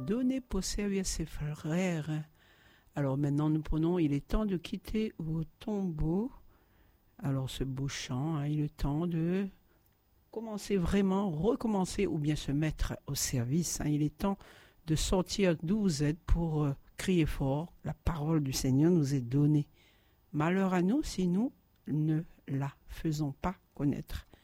donné pour servir ses frères. Alors maintenant, nous prenons, il est temps de quitter vos tombeaux. Alors ce beau chant, il est temps de commencer vraiment, recommencer ou bien se mettre au service. Il est temps de sortir d'où vous êtes pour crier fort. La parole du Seigneur nous est donnée. Malheur à nous si nous ne la faisons pas connaître.